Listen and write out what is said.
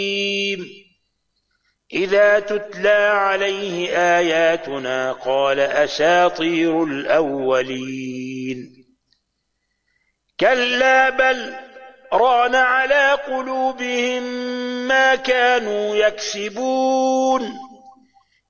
إذا تتلى عليه آياتنا قال أساطير الأولين كلا بل ران على قلوبهم ما كانوا يكسبون